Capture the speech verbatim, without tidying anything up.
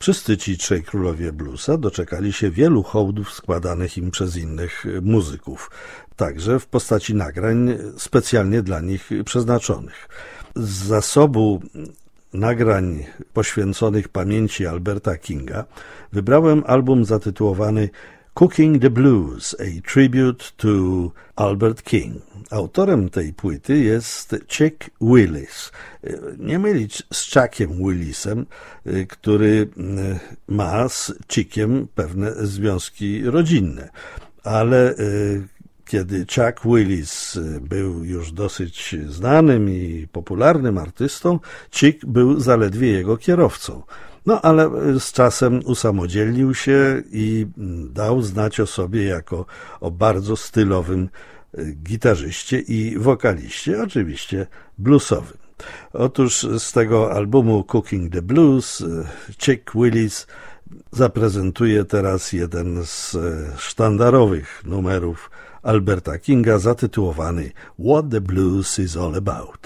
Wszyscy ci trzej królowie bluesa doczekali się wielu hołdów składanych im przez innych muzyków, także w postaci nagrań specjalnie dla nich przeznaczonych. Z zasobu nagrań poświęconych pamięci Alberta Kinga wybrałem album zatytułowany Cooking the Blues, a Tribute to Albert King. Autorem tej płyty jest Chick Willis. Nie mylić z Chuckiem Willisem, który ma z Chickiem pewne związki rodzinne, ale kiedy Chuck Willis był już dosyć znanym i popularnym artystą, Chick był zaledwie jego kierowcą. No ale z czasem usamodzielnił się i dał znać o sobie jako o bardzo stylowym gitarzyście i wokaliście, oczywiście bluesowym. Otóż z tego albumu Cooking the Blues Chick Willis zaprezentuje teraz jeden z sztandarowych numerów Alberta Kinga zatytułowany What the Blues is All About.